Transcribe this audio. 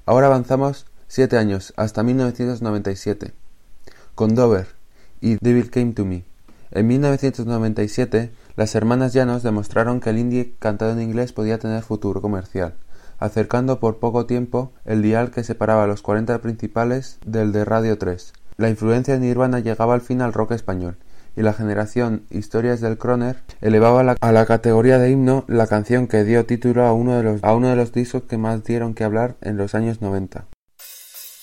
Ahora avanzamos 7 años, hasta 1997, con Dover y Devil Came to Me. En 1997, las hermanas Llanos demostraron que el indie cantado en inglés podía tener futuro comercial, acercando por poco tiempo el dial que separaba los 40 principales del de Radio 3. La influencia de Nirvana llegaba al fin al rock español, y la generación Historias del Croner elevaba a la categoría de himno la canción que dio título a uno de los discos que más dieron que hablar en los años 90.